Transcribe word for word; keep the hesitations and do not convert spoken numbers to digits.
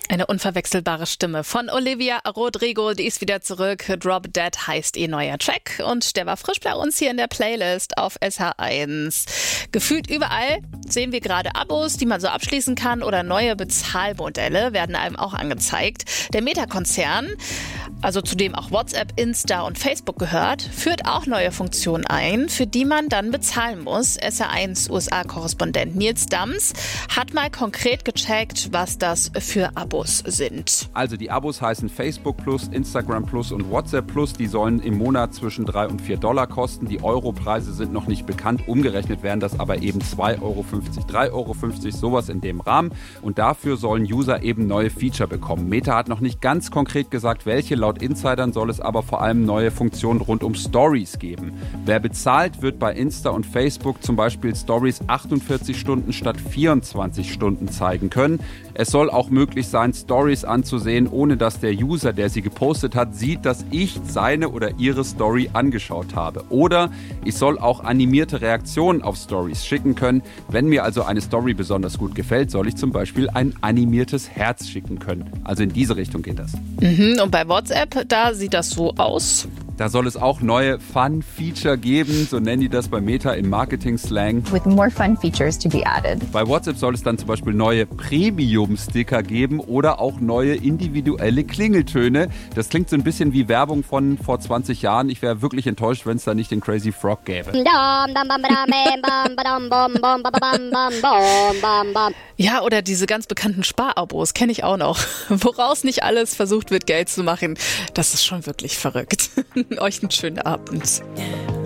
Eine unverwechselbare Stimme von Olivia Rodrigo, die ist wieder zurück. Drop Dead heißt ihr neuer Track und der war frisch bei uns hier in der Playlist auf S H eins. Gefühlt überall sehen wir gerade Abos, die man so abschließen kann, oder neue Bezahlmodelle werden einem auch angezeigt. Der Meta-Konzern, also zu dem auch WhatsApp, Insta und Facebook gehört, führt auch neue Funktionen ein, für die man dann bezahlen muss. S H eins U S A-Korrespondent Nils Dams hat mal konkret gecheckt, was das für Abos sind. Also die Abos heißen Facebook Plus, Instagram Plus und WhatsApp Plus. Die sollen im Monat zwischen drei und vier Dollar kosten. Die Europreise sind noch nicht bekannt. Umgerechnet wären das aber eben zwei Euro fünfzig, drei Euro fünfzig, sowas in dem Rahmen. Und dafür sollen User eben neue Feature bekommen. Meta hat noch nicht ganz konkret gesagt, welche. Laut Insidern soll es aber vor allem neue Funktionen rund um Stories geben. Wer bezahlt, wird bei Insta und Facebook zum Beispiel Stories achtundvierzig Stunden statt vierundzwanzig Stunden zeigen können. Es soll auch möglich sein, Stories anzusehen, ohne dass der User, der sie gepostet hat, sieht, dass ich seine oder ihre Story angeschaut habe. Oder ich soll auch animierte Reaktionen auf Stories schicken können. Wenn mir also eine Story besonders gut gefällt, soll ich zum Beispiel ein animiertes Herz schicken können. Also in diese Richtung geht das. Mhm, und bei WhatsApp, da sieht das so aus. Da soll es auch neue Fun-Feature geben, so nennen die das bei Meta im Marketing-Slang. With more fun features to be added. Bei WhatsApp soll es dann zum Beispiel neue Premium-Sticker geben oder auch neue individuelle Klingeltöne. Das klingt so ein bisschen wie Werbung von vor zwanzig Jahren. Ich wäre wirklich enttäuscht, wenn es da nicht den Crazy Frog gäbe. Ja, oder diese ganz bekannten Sparabos, kenne ich auch noch. Woraus nicht alles versucht wird, Geld zu machen. Das ist schon wirklich verrückt. Euch einen schönen Abend.